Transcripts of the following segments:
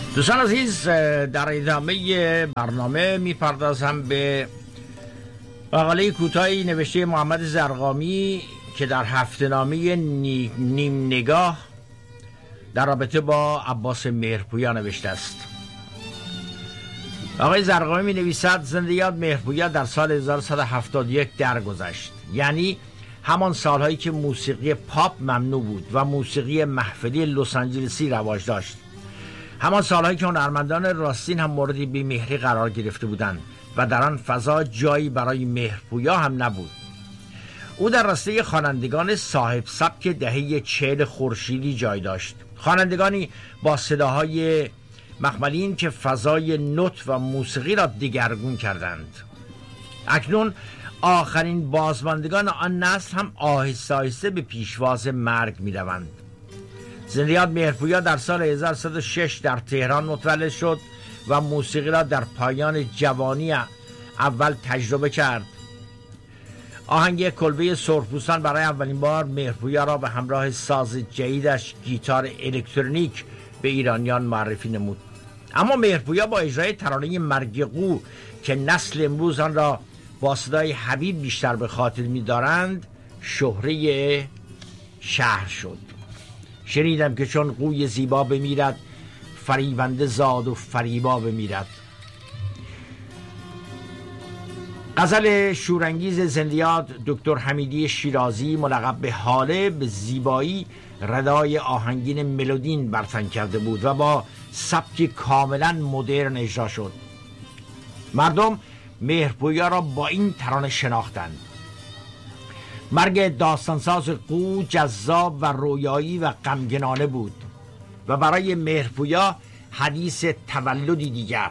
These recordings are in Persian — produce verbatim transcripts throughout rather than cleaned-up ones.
دوستان عزیز، در ادامه برنامه میپردازم به مقاله کوتاهی نوشته محمد زرقامی که در هفته‌نامه نیم نگاه در رابطه با عباس مهرپویا نوشته است. آقای زرقامی می نویسد: زنده یاد مهرپویا در سال هزار و صد و هفتاد و یک درگذشت، یعنی همان سالهایی که موسیقی پاپ ممنوع بود و موسیقی محفلی لس آنجلسی رواج داشت، همان سالهایی که هنرمندان راستین هم مورد بی‌مهری قرار گرفته بودند و در آن فضا جایی برای مهرپویا هم نبود. او در راسته خوانندگان صاحب سبک دهه چهل خورشیدی جای داشت، خوانندگانی با صداهای مخملین که فضای نوت و موسیقی را دگرگون کردند. اکنون آخرین بازماندگان آن نسل هم آهسته آهسته به پیشواز مرگ می روند. زنده یاد مهرپویا در سال هزار و سیصد و شش در تهران متولد شد و موسیقی را در پایان جوانی اول تجربه کرد. آهنگ کلبه سرخپوستان برای اولین بار مهرپویا را به همراه ساز جدیدش گیتار الکترونیک به ایرانیان معرفی نمود. اما مهرپویا با اجرای ترانه مرگ قو که نسل امروز آن را با صدای حبیب بیشتر به خاطر می‌دارند شهره شهر شد. شنیدم که چون قوی زیبا بمیرد، فریبنده زاد و فریبا بمیرد. غزل شورانگیز زنده یاد دکتر حمیدی شیرازی ملقب به هاله به زیبایی ردای آهنگین ملودین برتن کرده بود و با سبکی کاملا مدرن اجرا شد. مردم مهرپویا را با این ترانه شناختند. مرگ داستانساز قو جذاب و رویایی و غمگنانه بود و برای مهرپویا حدیث تولدی دیگر.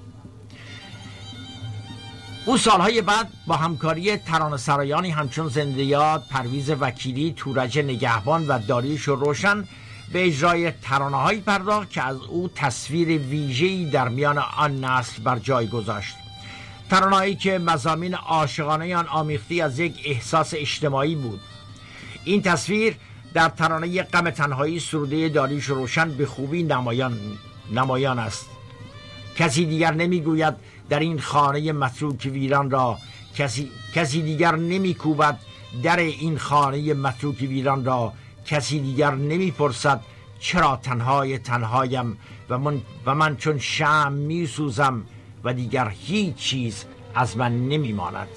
او سالهای بعد با همکاری ترانه‌سرایانی همچون زنده یاد، پرویز وکیلی، تورج نگهبان و داریوش روشن به اجرای ترانه‌هایی پرداخت که از او تصویر ویژه‌ای در میان آن نسل بر جای گذاشت. ترانه‌هایی که مضامین عاشقانه آن آمیخته از یک احساس اجتماعی بود. این تصویر در ترانه غم تنهایی سروده داریوش روشن به خوبی نمایان نمایان است. کسی دیگر نمیگوید در این خانه متروک ویران را، کسی کسی دیگر نمیکوبد در این خانه متروک ویران را، کسی دیگر نمیپرسد چرا تنهای تنهایم و من و من چون شمع میسوزم و دیگر هیچ چیز از من نمیماند.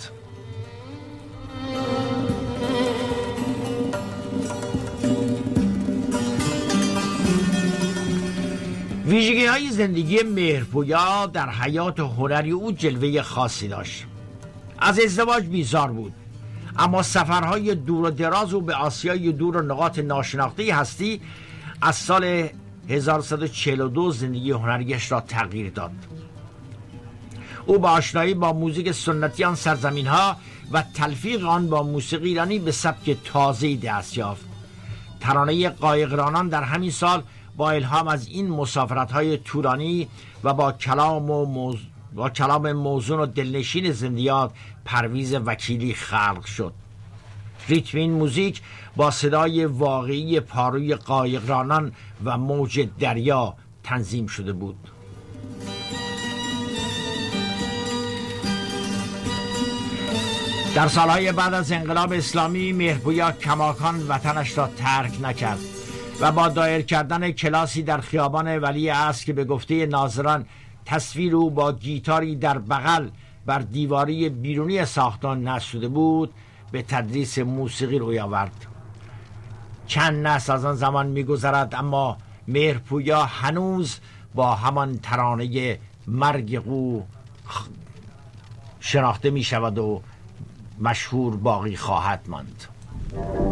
ویژگی های زندگی مهرپویا در حیات هنری او جلوه خاصی داشت. از ازدواج بیزار بود، اما سفرهای دور و دراز او به آسیای دور و نقاط ناشناخته هستی از سال هزار و سیصد و چهل و دو زندگی هنریش را تغییر داد. او با آشنایی با موزیک سنتی آن سرزمین ها و تلفیق آن با موسیقی ایرانی به سبک تازه‌ای دست یافت. ترانه قایقرانان در همین سال با الهام از این مسافرت‌های طولانی و با کلام و موز... با کلام موزون و دلنشین زنده یاد پرویز وکیلی خلق شد. ریتم این موزیک با صدای واقعی پاروی قایقرانان و موج دریا تنظیم شده بود. در سالهای بعد از انقلاب اسلامی مهرپویا کماکان وطنش را ترک نکرد و با دایر کردن کلاسی در خیابان ولی عصر که به گفته ناظران تصویر او با گیتاری در بغل بر دیواری بیرونی ساختمان نصب شده بود، به تدریس موسیقی روی آورد. چند نسل از آن زمان می‌گذرد اما مهرپویا هنوز با همان ترانه مرگ قو شناخته می شود و مشهور باقی خواهد ماند.